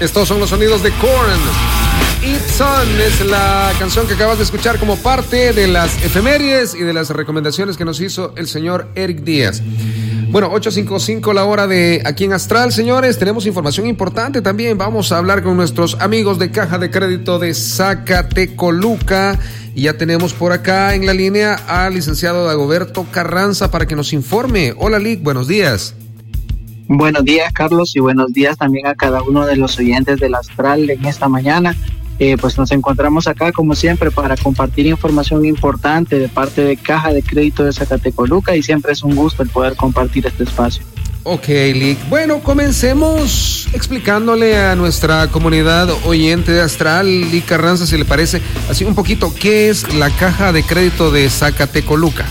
Estos son los sonidos de Korn. It's On es la canción que acabas de escuchar como parte de las efemérides y de las recomendaciones que nos hizo el señor Eric Díaz. Bueno, 8:55 la hora de aquí en Astral, señores. Tenemos información importante también. Vamos a hablar con nuestros amigos de Caja de Crédito de Zacatecoluca. Y ya tenemos por acá en la línea al licenciado Dagoberto Carranza para que nos informe. Hola, Lic, buenos días. Buenos días, Carlos, y buenos días también a cada uno de los oyentes del Astral en esta mañana. Pues nos encontramos acá, como siempre, para compartir información importante de parte de Caja de Crédito de Zacatecoluca, y siempre es un gusto el poder compartir este espacio. Ok, Lic. Bueno, comencemos explicándole a nuestra comunidad oyente de Astral, Lic Carranza, si le parece, así un poquito, ¿qué es la Caja de Crédito de Zacatecoluca?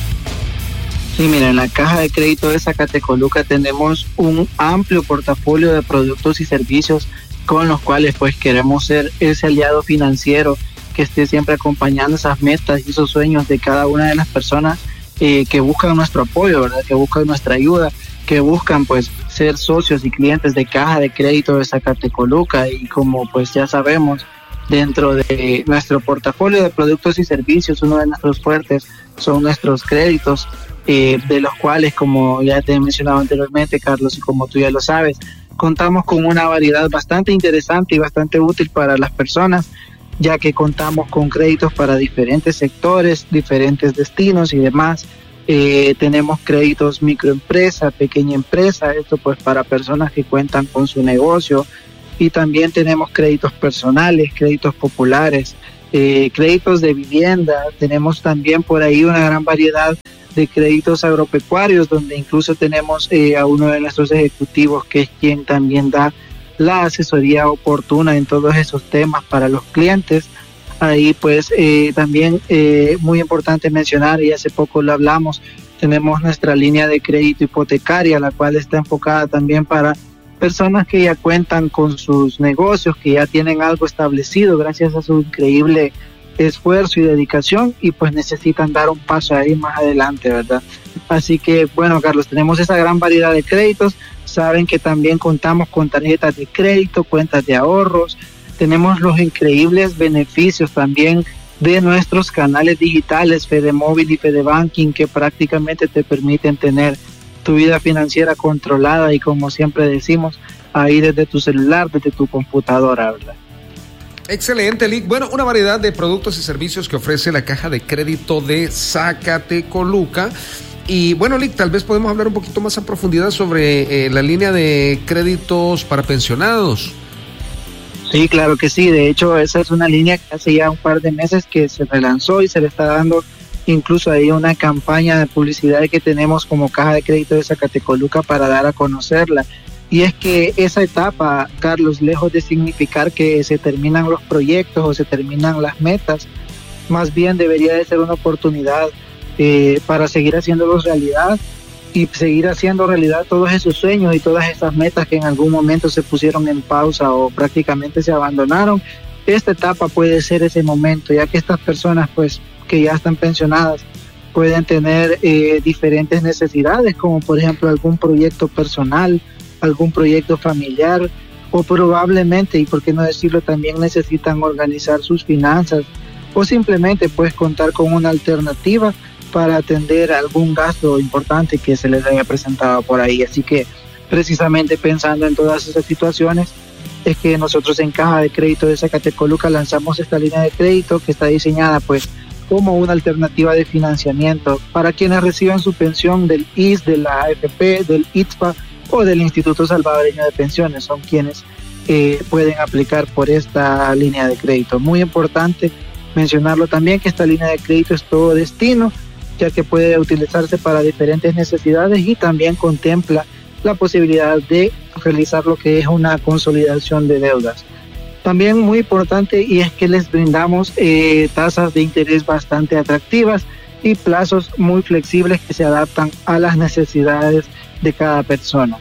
Sí, mira, en la Caja de Crédito de Zacatecoluca tenemos un amplio portafolio de productos y servicios con los cuales pues queremos ser ese aliado financiero que esté siempre acompañando esas metas y esos sueños de cada una de las personas que buscan nuestro apoyo, ¿verdad? Que buscan nuestra ayuda, que buscan pues ser socios y clientes de Caja de Crédito de Zacatecoluca. Y como pues ya sabemos, dentro de nuestro portafolio de productos y servicios, uno de nuestros fuertes son nuestros créditos, de los cuales, como ya te he mencionado anteriormente, Carlos, y como tú ya lo sabes, contamos con una variedad bastante interesante y bastante útil para las personas, ya que contamos con créditos para diferentes sectores, diferentes destinos y demás. Tenemos créditos microempresa, pequeña empresa, esto pues para personas que cuentan con su negocio, y también tenemos créditos personales, créditos populares, créditos de vivienda. Tenemos también por ahí una gran variedad de créditos agropecuarios, donde incluso tenemos a uno de nuestros ejecutivos que es quien también da la asesoría oportuna en todos esos temas para los clientes. Ahí pues también muy importante mencionar, y hace poco lo hablamos, tenemos nuestra línea de crédito hipotecaria, la cual está enfocada también para personas que ya cuentan con sus negocios, que ya tienen algo establecido gracias a su increíble esfuerzo y dedicación, y pues necesitan dar un paso ahí más adelante, ¿verdad? Así que bueno, Carlos, tenemos esa gran variedad de créditos. Saben que también contamos con tarjetas de crédito, cuentas de ahorros. Tenemos los increíbles beneficios también de nuestros canales digitales FedeMóvil y FedeBanking, que prácticamente te permiten tener tu vida financiera controlada y, como siempre decimos, ahí desde tu celular, desde tu computadora, ¿verdad? Excelente, Lic. Bueno, una variedad de productos y servicios que ofrece la Caja de Crédito de Zacatecoluca. Y bueno, Lic, tal vez podemos hablar un poquito más a profundidad sobre la línea de créditos para pensionados. Sí, claro que sí. De hecho, esa es una línea que hace ya un par de meses que se relanzó y se le está dando incluso ahí una campaña de publicidad que tenemos como Caja de Crédito de Zacatecoluca para dar a conocerla. Y es que esa etapa, Carlos, lejos de significar que se terminan los proyectos o se terminan las metas, más bien debería de ser una oportunidad para seguir haciéndolos realidad y seguir haciendo realidad todos esos sueños y todas esas metas que en algún momento se pusieron en pausa o prácticamente se abandonaron. Esta etapa puede ser ese momento, ya que estas personas pues que ya están pensionadas pueden tener diferentes necesidades, como por ejemplo algún proyecto personal, algún proyecto familiar, o probablemente, y por qué no decirlo, también necesitan organizar sus finanzas, o simplemente pues contar con una alternativa para atender algún gasto importante que se les haya presentado por ahí. Así que precisamente pensando en todas esas situaciones es que nosotros en Caja de Crédito de Zacatecoluca lanzamos esta línea de crédito que está diseñada pues como una alternativa de financiamiento para quienes reciban su pensión del IS, de la AFP, del ITSPA o del Instituto Salvadoreño de Pensiones. Son quienes pueden aplicar por esta línea de crédito. Muy importante mencionarlo también, que esta línea de crédito es todo destino, ya que puede utilizarse para diferentes necesidades y también contempla la posibilidad de realizar lo que es una consolidación de deudas. También muy importante, y es que les brindamos tasas de interés bastante atractivas y plazos muy flexibles que se adaptan a las necesidades de cada persona.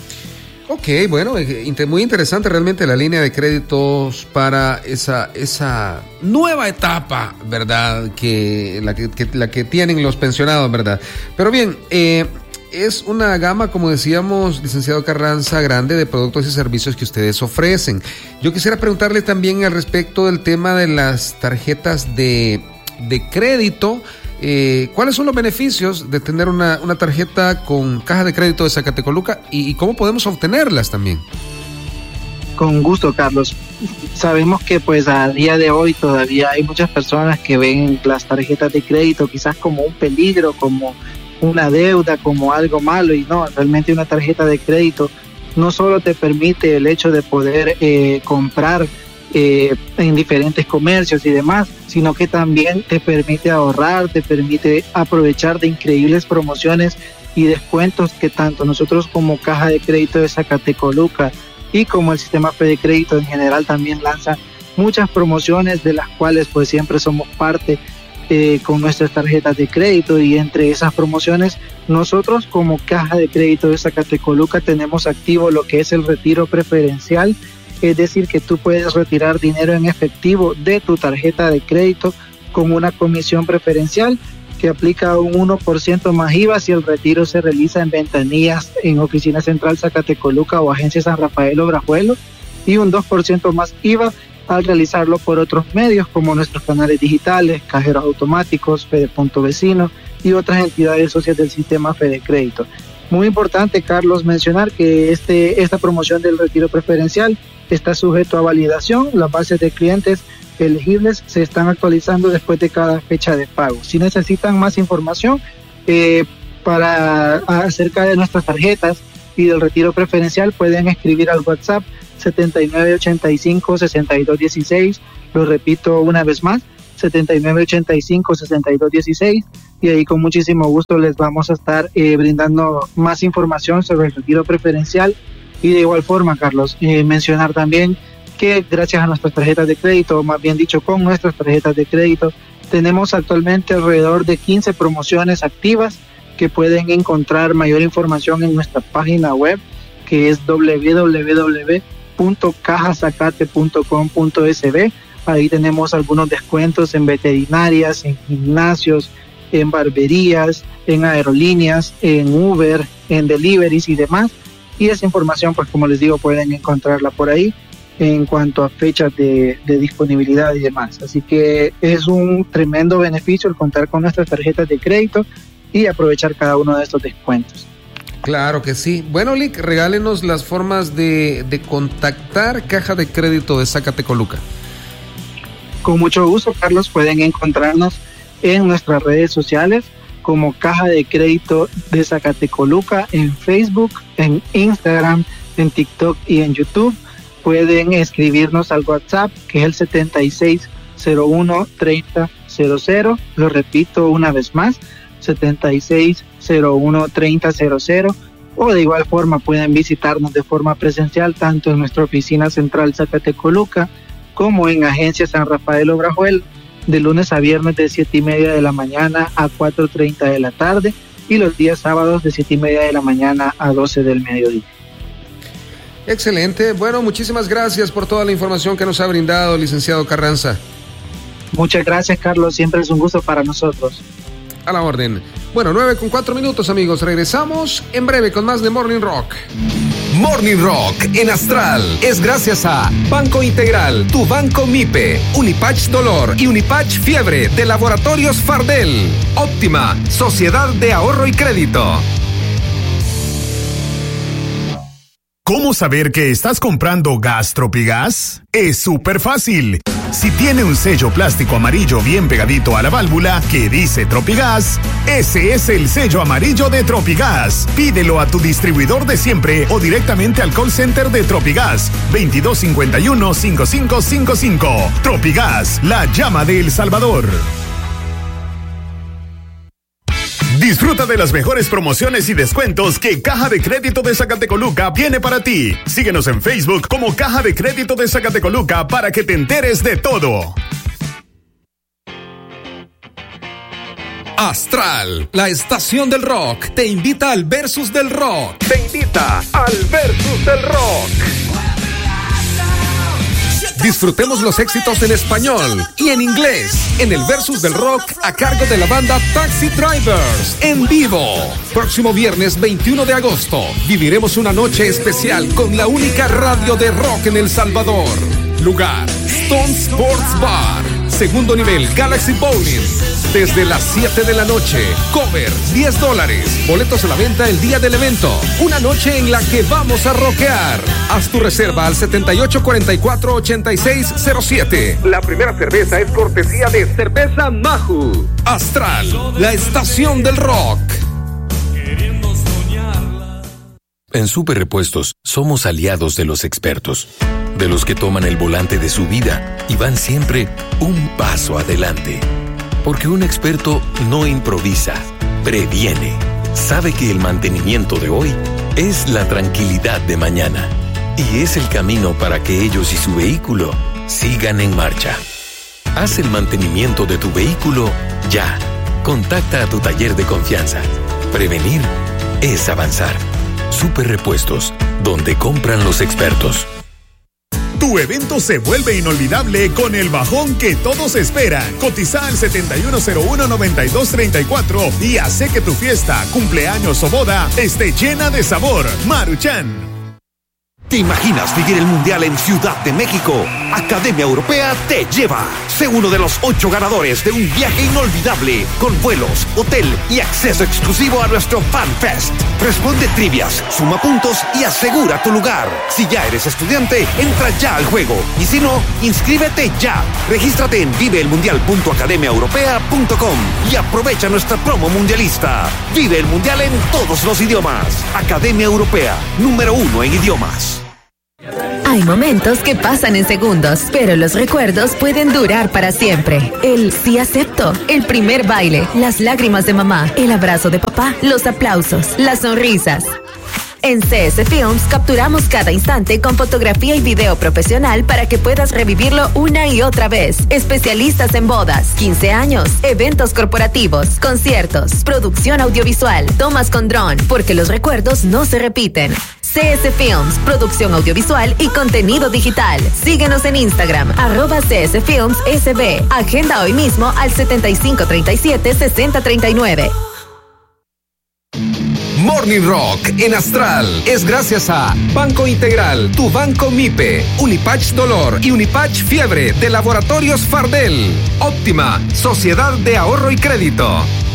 Ok, bueno, muy interesante realmente la línea de créditos para esa nueva etapa, ¿verdad? La que tienen los pensionados, ¿verdad? Pero bien, es una gama, como decíamos, licenciado Carranza, grande de productos y servicios que ustedes ofrecen. Yo quisiera preguntarle también al respecto del tema de las tarjetas de crédito. ¿Cuáles son los beneficios de tener una tarjeta con caja de crédito de Zacatecoluca y cómo podemos obtenerlas también? Con gusto, Carlos. Sabemos que pues a día de hoy todavía hay muchas personas que ven las tarjetas de crédito quizás como un peligro, como una deuda, como algo malo, y no, realmente una tarjeta de crédito no solo te permite el hecho de poder comprar en diferentes comercios y demás, sino que también te permite ahorrar, te permite aprovechar de increíbles promociones y descuentos que tanto nosotros como Caja de Crédito de Zacatecoluca y como el sistema Fede Crédito en general también lanza muchas promociones, de las cuales pues siempre somos parte con nuestras tarjetas de crédito. Y entre esas promociones nosotros como Caja de Crédito de Zacatecoluca tenemos activo lo que es el retiro preferencial, es decir que tú puedes retirar dinero en efectivo de tu tarjeta de crédito con una comisión preferencial que aplica un 1% más IVA si el retiro se realiza en ventanillas en Oficina Central Zacatecoluca o Agencia San Rafael Obrajuelo, y un 2% más IVA al realizarlo por otros medios como nuestros canales digitales, cajeros automáticos, Fede Punto Vecino y otras entidades socias del sistema Fede Crédito. Muy importante, Carlos, mencionar que esta promoción del retiro preferencial está sujeto a validación. Las bases de clientes elegibles se están actualizando después de cada fecha de pago. Si necesitan más información acerca de nuestras tarjetas y del retiro preferencial, pueden escribir al WhatsApp 7985-6216. Lo repito una vez más, 7985-6216, y ahí con muchísimo gusto les vamos a estar brindando más información sobre el retiro preferencial. Y de igual forma, Carlos, mencionar también que gracias a nuestras tarjetas de crédito, o más bien dicho con nuestras tarjetas de crédito, tenemos actualmente alrededor de 15 promociones activas que pueden encontrar mayor información en nuestra página web, que es www.cajazacate.com.sb. Ahí tenemos algunos descuentos en veterinarias, en gimnasios, en barberías, en aerolíneas, en Uber, en deliveries y demás. Y esa información, pues como les digo, pueden encontrarla por ahí en cuanto a fechas de disponibilidad y demás. Así que es un tremendo beneficio el contar con nuestras tarjetas de crédito y aprovechar cada uno de estos descuentos. Claro que sí. Bueno, Lick, regálenos las formas de contactar Caja de Crédito de Zacatecoluca. Con mucho gusto, Carlos. Pueden encontrarnos en nuestras redes sociales como Caja de Crédito de Zacatecoluca, en Facebook, en Instagram, en TikTok y en YouTube. Pueden escribirnos al WhatsApp, que es el 7601-3000. Lo repito una vez más, 7601-3000. O de igual forma pueden visitarnos de forma presencial tanto en nuestra oficina central Zacatecoluca como en Agencia San Rafael Obrajuelo, de lunes a viernes de 7:30 de la mañana a 4:30 de la tarde, y los días sábados de 7:30 de la mañana a 12 del mediodía. Excelente. Bueno, muchísimas gracias por toda la información que nos ha brindado, licenciado Carranza. Muchas gracias, Carlos. Siempre es un gusto para nosotros. A la orden. Bueno, 9:04, amigos. Regresamos en breve con más de Morning Rock. Morning Rock en Astral es gracias a Banco Integral, tu banco MIPE, Unipach Dolor y Unipach Fiebre de Laboratorios Fardel, Óptima, Sociedad de Ahorro y Crédito. ¿Cómo saber que estás comprando gas Tropigas? Es súper fácil. Si tiene un sello plástico amarillo bien pegadito a la válvula que dice Tropigas, ese es el sello amarillo de Tropigas. Pídelo a tu distribuidor de siempre o directamente al call center de Tropigas, 2251-5555. Tropigas, la llama de El Salvador. Disfruta de las mejores promociones y descuentos que Caja de Crédito de Zacatecoluca tiene para ti. Síguenos en Facebook como Caja de Crédito de Zacatecoluca para que te enteres de todo. Astral, la estación del rock, te invita al Versus del Rock. Te invita al Versus del Rock. Disfrutemos los éxitos en español y en inglés en el Versus del Rock a cargo de la banda Taxi Drivers en vivo. Próximo viernes 21 de agosto viviremos una noche especial con la única radio de rock en El Salvador. Lugar: Stone Sports Bar. Segundo nivel, Galaxy Bowling. Desde las 7 de la noche. Cover, $10. Boletos a la venta el día del evento. Una noche en la que vamos a rockear. Haz tu reserva al 7844-8607. La primera cerveza es cortesía de Cerveza Maju. Astral, la estación del rock. En Super Repuestos somos aliados de los expertos, de los que toman el volante de su vida y van siempre un paso adelante. Porque un experto no improvisa, previene. Sabe que el mantenimiento de hoy es la tranquilidad de mañana y es el camino para que ellos y su vehículo sigan en marcha. Haz el mantenimiento de tu vehículo ya. Contacta a tu taller de confianza. Prevenir es avanzar. Super Repuestos, donde compran los expertos. Tu evento se vuelve inolvidable con el bajón que todos esperan. Cotiza al 7101-9234 y hace que tu fiesta, cumpleaños o boda esté llena de sabor. Maruchan. ¿Te imaginas vivir el Mundial en Ciudad de México? Academia Europea te lleva. Sé uno de los 8 ganadores de un viaje inolvidable con vuelos, hotel y acceso exclusivo a nuestro Fan Fest. Responde trivias, suma puntos y asegura tu lugar. Si ya eres estudiante, entra ya al juego. Y si no, inscríbete ya. Regístrate en viveelmundial.academiaeuropea.com y aprovecha nuestra promo mundialista. Vive el Mundial en todos los idiomas. Academia Europea, número 1 en idiomas. Hay momentos que pasan en segundos, pero los recuerdos pueden durar para siempre. El sí acepto, el primer baile, las lágrimas de mamá, el abrazo de papá, los aplausos, las sonrisas. En CS Films capturamos cada instante con fotografía y video profesional para que puedas revivirlo una y otra vez. Especialistas en bodas, 15 años, eventos corporativos, conciertos, producción audiovisual, tomas con dron, porque los recuerdos no se repiten. CS Films, producción audiovisual y contenido digital. Síguenos en Instagram, @CS Films SB. Agenda hoy mismo al 7537-6039. Morning Rock en Astral es gracias a Banco Integral, tu banco MIPE, Unipatch Dolor y Unipatch Fiebre de Laboratorios Fardel. Óptima, Sociedad de Ahorro y Crédito.